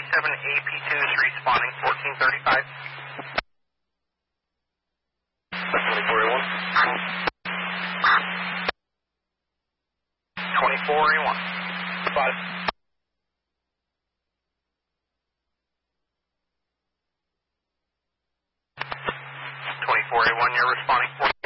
AP2 is responding 1435. 2481. 2481. 5. 2481, you're responding 1435.